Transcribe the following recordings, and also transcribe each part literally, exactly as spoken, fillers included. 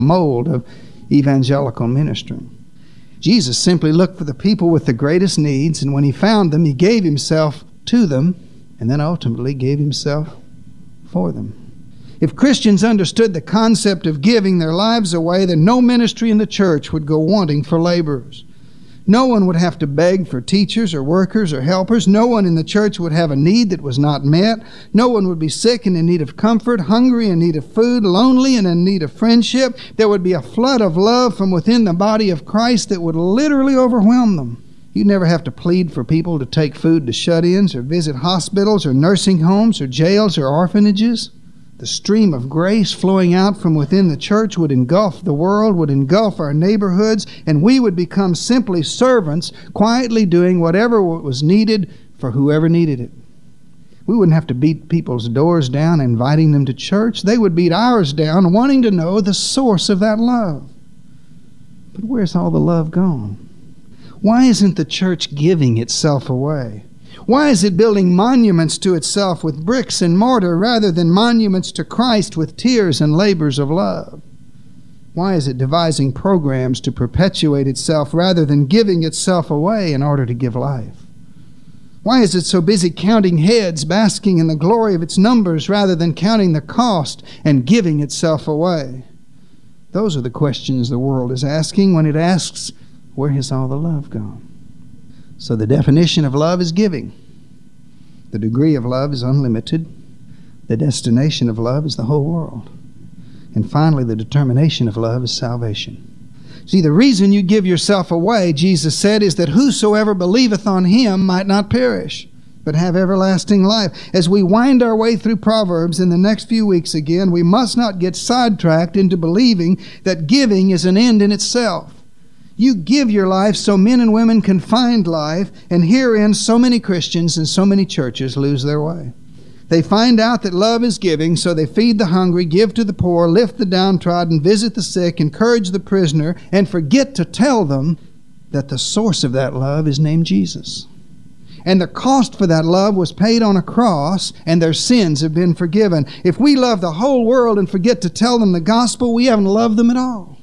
mold of evangelical ministry. Jesus simply looked for the people with the greatest needs, and when he found them, he gave himself to them, and then ultimately gave himself for them. If Christians understood the concept of giving their lives away, then no ministry in the church would go wanting for laborers. No one would have to beg for teachers or workers or helpers. No one in the church would have a need that was not met. No one would be sick and in need of comfort, hungry and in need of food, lonely and in need of friendship. There would be a flood of love from within the body of Christ that would literally overwhelm them. You'd never have to plead for people to take food to shut-ins or visit hospitals or nursing homes or jails or orphanages. The stream of grace flowing out from within the church would engulf the world, would engulf our neighborhoods, and we would become simply servants, quietly doing whatever was needed for whoever needed it. We wouldn't have to beat people's doors down, inviting them to church. They would beat ours down, wanting to know the source of that love. But where's all the love gone? Why isn't the church giving itself away? Why is it building monuments to itself with bricks and mortar rather than monuments to Christ with tears and labors of love? Why is it devising programs to perpetuate itself rather than giving itself away in order to give life? Why is it so busy counting heads, basking in the glory of its numbers rather than counting the cost and giving itself away? Those are the questions the world is asking when it asks, where has all the love gone? So the definition of love is giving. The degree of love is unlimited. The destination of love is the whole world. And finally, the determination of love is salvation. See, the reason you give yourself away, Jesus said, is that whosoever believeth on him might not perish, but have everlasting life. As we wind our way through Proverbs in the next few weeks again, we must not get sidetracked into believing that giving is an end in itself. You give your life so men and women can find life, and herein so many Christians and so many churches lose their way. They find out that love is giving, so they feed the hungry, give to the poor, lift the downtrodden, visit the sick, encourage the prisoner, and forget to tell them that the source of that love is named Jesus. And the cost for that love was paid on a cross, and their sins have been forgiven. If we love the whole world and forget to tell them the gospel, we haven't loved them at all.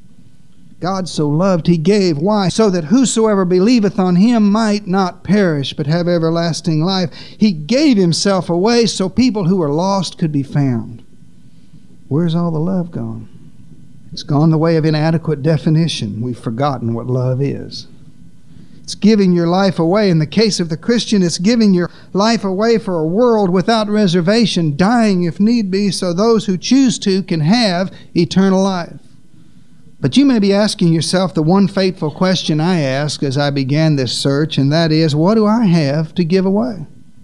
God so loved, he gave. Why? So that whosoever believeth on him might not perish, but have everlasting life. He gave himself away so people who were lost could be found. Where's all the love gone? It's gone the way of inadequate definition. We've forgotten what love is. It's giving your life away. In the case of the Christian, it's giving your life away for a world without reservation, dying if need be, so those who choose to can have eternal life. But you may be asking yourself the one fateful question I asked as I began this search, and that is, what do I have to give away?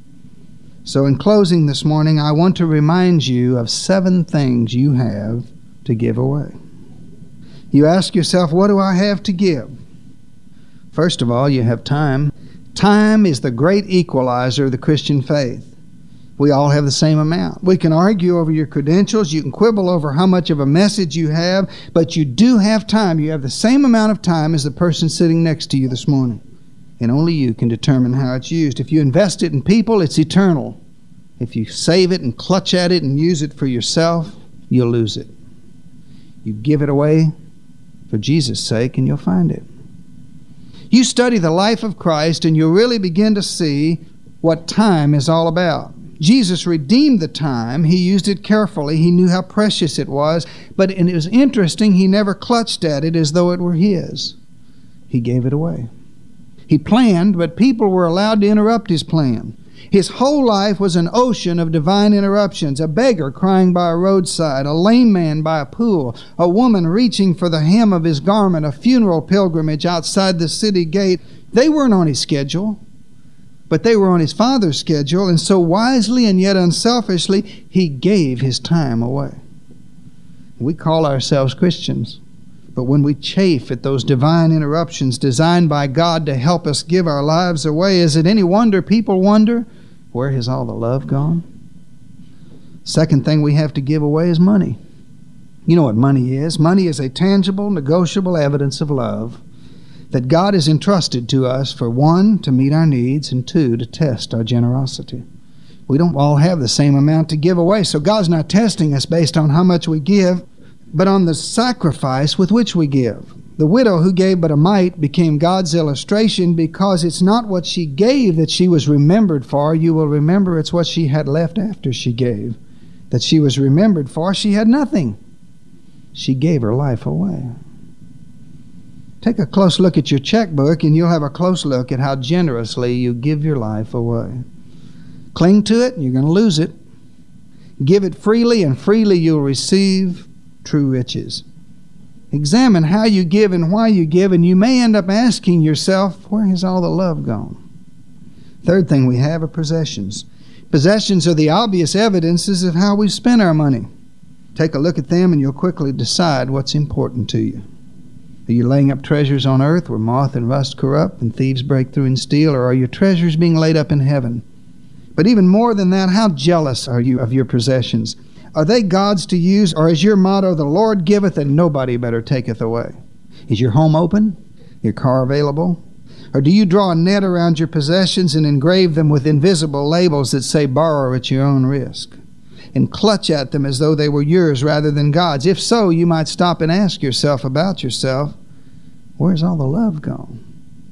So in closing this morning, I want to remind you of seven things you have to give away. You ask yourself, what do I have to give? First of all, you have time. Time is the great equalizer of the Christian faith. We all have the same amount. We can argue over your credentials. You can quibble over how much of a message you have, but you do have time. You have the same amount of time as the person sitting next to you this morning. And only you can determine how it's used. If you invest it in people, it's eternal. If you save it and clutch at it and use it for yourself, you'll lose it. You give it away for Jesus' sake, and you'll find it. You study the life of Christ, and you'll really begin to see what time is all about. Jesus redeemed the time. He used it carefully. He knew how precious it was. But and it was interesting, he never clutched at it as though it were his. He gave it away. He planned, but people were allowed to interrupt his plan. His whole life was an ocean of divine interruptions. A beggar crying by a roadside, a lame man by a pool, a woman reaching for the hem of his garment, a funeral pilgrimage outside the city gate. They weren't on his schedule, but they were on his Father's schedule, and so wisely and yet unselfishly, he gave his time away. We call ourselves Christians, but when we chafe at those divine interruptions designed by God to help us give our lives away, is it any wonder people wonder, where has all the love gone? Second thing we have to give away is money. You know what money is. Money is a tangible, negotiable evidence of love that God has entrusted to us for, one, to meet our needs, and two, to test our generosity. We don't all have the same amount to give away, so God's not testing us based on how much we give. but on the sacrifice with which we give. The widow who gave but a mite became God's illustration because it's not what she gave that she was remembered for. You will remember it's what she had left after she gave that she was remembered for. She had nothing. She gave her life away. Take a close look at your checkbook and you'll have a close look at how generously you give your life away. Cling to it and you're going to lose it. Give it freely and freely you'll receive true riches. Examine how you give and why you give, and you may end up asking yourself, where has all the love gone? Third thing we have are possessions. Possessions are the obvious evidences of how we spend our money. Take a look at them and you'll quickly decide what's important to you. Are you laying up treasures on earth where moth and rust corrupt and thieves break through and steal, or are your treasures being laid up in heaven? But even more than that, how jealous are you of your possessions? Are they God's to use, or is your motto, the Lord giveth and nobody better taketh away? Is your home open? Your car available? Or do you draw a net around your possessions and engrave them with invisible labels that say borrow at your own risk, and clutch at them as though they were yours rather than God's? If so, you might stop and ask yourself about yourself, where's all the love gone?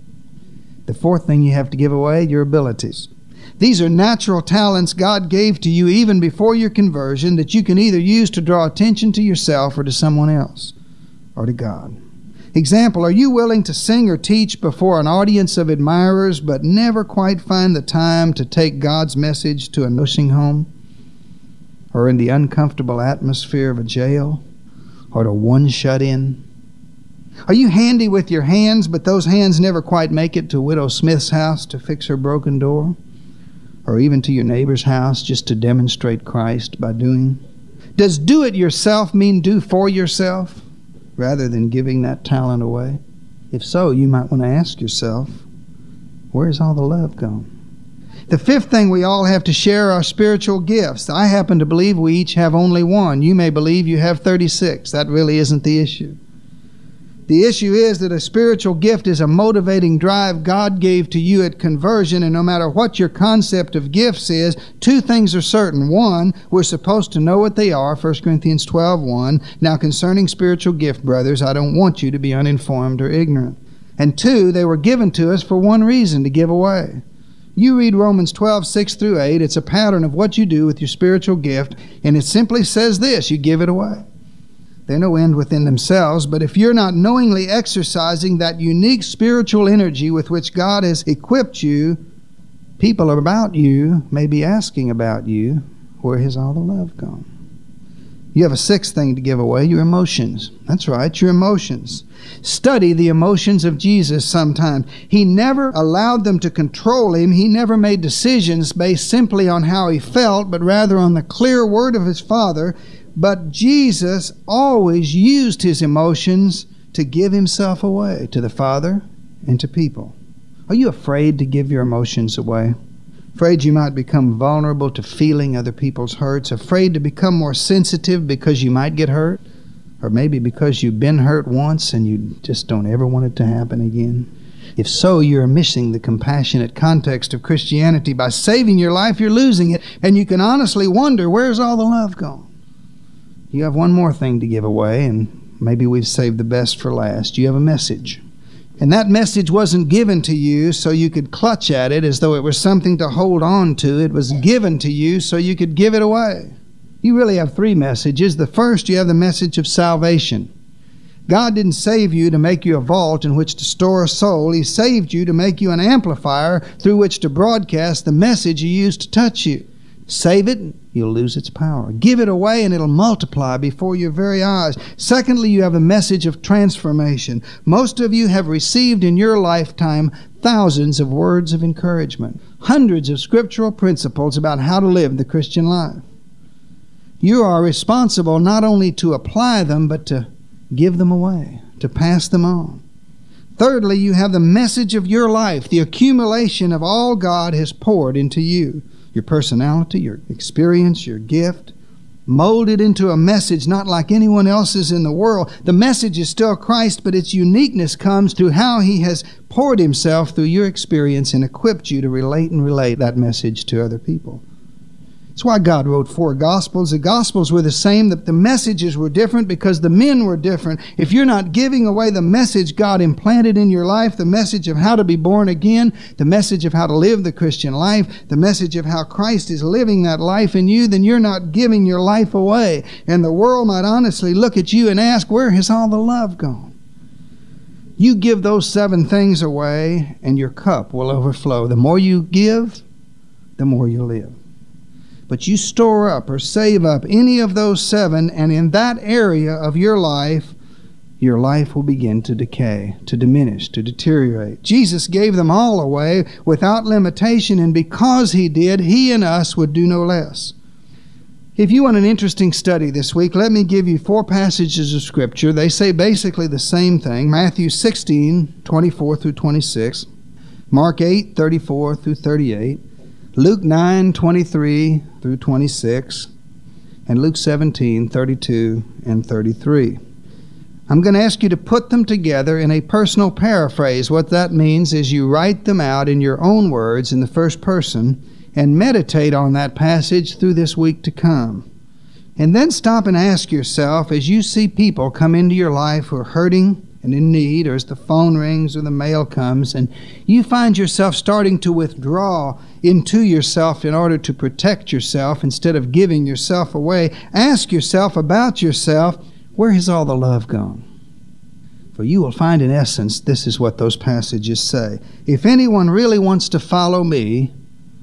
The fourth thing you have to give away, your abilities. These are natural talents God gave to you even before your conversion that you can either use to draw attention to yourself or to someone else or to God. Example, are you willing to sing or teach before an audience of admirers but never quite find the time to take God's message to a nursing home, or in the uncomfortable atmosphere of a jail, or to one shut-in? Are you handy with your hands, but those hands never quite make it to Widow Smith's house to fix her broken door? Or even to your neighbor's house just to demonstrate Christ by doing? Does do it yourself mean do for yourself rather than giving that talent away? If so, you might want to ask yourself, where's all the love gone? The fifth thing we all have to share are spiritual gifts. I happen to believe we each have only one. You may believe you have thirty-six. That really isn't the issue. The issue is that a spiritual gift is a motivating drive God gave to you at conversion, and no matter what your concept of gifts is, two things are certain. One, we're supposed to know what they are, First Corinthians twelve one. Now concerning spiritual gift, brothers, I don't want you to be uninformed or ignorant. And two, they were given to us for one reason, to give away. You read Romans twelve six through eight, it's a pattern of what you do with your spiritual gift, and it simply says this, you give it away. They're no end within themselves, but if you're not knowingly exercising that unique spiritual energy with which God has equipped you, people about you may be asking about you, where has all the love gone? You have a sixth thing to give away, your emotions. That's right, your emotions. Study the emotions of Jesus sometime. He never allowed them to control him. He never made decisions based simply on how he felt, but rather on the clear word of his Father. But Jesus always used his emotions to give himself away to the Father and to people. Are you afraid to give your emotions away? Afraid you might become vulnerable to feeling other people's hurts? Afraid to become more sensitive because you might get hurt? Or maybe because you've been hurt once and you just don't ever want it to happen again? If so, you're missing the compassionate context of Christianity. By saving your life, you're losing it. And you can honestly wonder, where's all the love gone? You have one more thing to give away, and maybe we've saved the best for last. You have a message. And that message wasn't given to you so you could clutch at it as though it was something to hold on to. It was given to you so you could give it away. You really have three messages. The first, you have the message of salvation. God didn't save you to make you a vault in which to store a soul. He saved you to make you an amplifier through which to broadcast the message He used to touch you. Save it, you'll lose its power. Give it away and it'll multiply before your very eyes. Secondly, you have a message of transformation. Most of you have received in your lifetime thousands of words of encouragement, hundreds of scriptural principles about how to live the Christian life. You are responsible not only to apply them, but to give them away, to pass them on. Thirdly, you have the message of your life, the accumulation of all God has poured into you. Your personality, your experience, your gift, molded into a message not like anyone else's in the world. The message is still Christ, but its uniqueness comes through how He has poured Himself through your experience and equipped you to relate and relate that message to other people. That's why God wrote four Gospels. The Gospels were the same, that the messages were different because the men were different. If you're not giving away the message God implanted in your life, the message of how to be born again, the message of how to live the Christian life, the message of how Christ is living that life in you, then you're not giving your life away. And the world might honestly look at you and ask, where has all the love gone? You give those seven things away and your cup will overflow. The more you give, the more you live. But you store up or save up any of those seven, and in that area of your life, your life will begin to decay, to diminish, to deteriorate. Jesus gave them all away without limitation, and because He did, He and us would do no less. If you want an interesting study this week, let me give you four passages of Scripture. They say basically the same thing. Matthew sixteen, twenty-four through twenty-six, Mark eight, thirty-four through thirty-eight, Luke nine, twenty-three through twenty-six, and Luke seventeen, thirty-two and thirty-three. I'm going to ask you to put them together in a personal paraphrase. What that means is you write them out in your own words in the first person and meditate on that passage through this week to come. And then stop and ask yourself, as you see people come into your life who are hurting and in need, or as the phone rings or the mail comes, and you find yourself starting to withdraw into yourself in order to protect yourself instead of giving yourself away, ask yourself about yourself, where has all the love gone? For you will find in essence, this is what those passages say. If anyone really wants to follow me,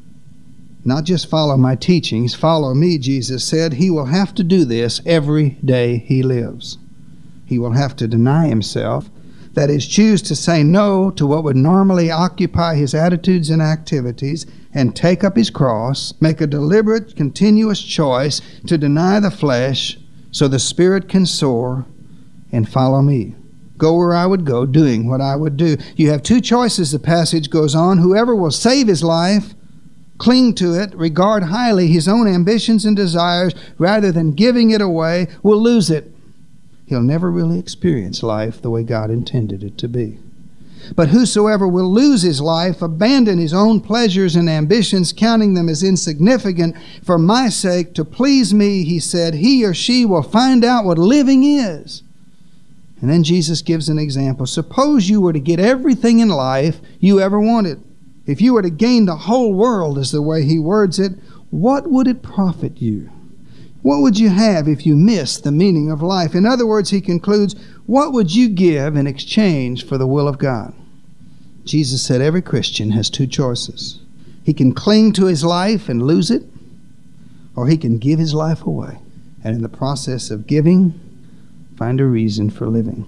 not just follow my teachings, follow me, Jesus said, he will have to do this every day he lives. He will have to deny himself, that is, choose to say no to what would normally occupy his attitudes and activities, and take up his cross, make a deliberate, continuous choice to deny the flesh so the spirit can soar, and follow me. Go where I would go, doing what I would do. You have two choices, the passage goes on. Whoever will save his life, cling to it, regard highly his own ambitions and desires rather than giving it away, will lose it. He'll never really experience life the way God intended it to be. But whosoever will lose his life, abandon his own pleasures and ambitions, counting them as insignificant, for my sake, to please me, he said, he or she will find out what living is. And then Jesus gives an example. Suppose you were to get everything in life you ever wanted. If you were to gain the whole world, is the way he words it, what would it profit you? What would you have if you missed the meaning of life? In other words, he concludes, what would you give in exchange for the will of God? Jesus said every Christian has two choices. He can cling to his life and lose it, or he can give his life away, and in the process of giving, find a reason for living.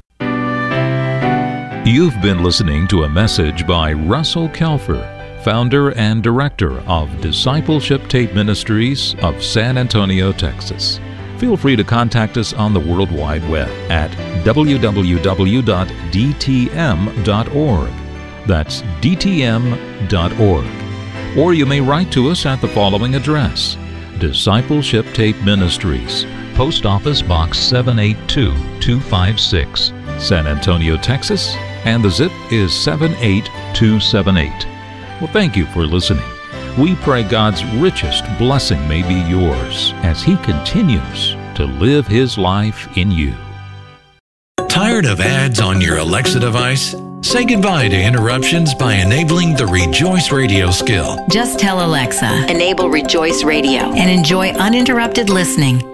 You've been listening to a message by Russell Kelfer, founder and director of Discipleship Tape Ministries of San Antonio, Texas. Feel free to contact us on the World Wide Web at w w w dot d t m dot org. That's d t m dot org. Or you may write to us at the following address: Discipleship Tape Ministries, Post Office Box seven eight two two five six, San Antonio, Texas, and the zip is seven eight two seven eight. Well, thank you for listening. We pray God's richest blessing may be yours as He continues to live His life in you. Tired of ads on your Alexa device? Say goodbye to interruptions by enabling the Rejoice Radio skill. Just tell Alexa, enable Rejoice Radio, and enjoy uninterrupted listening.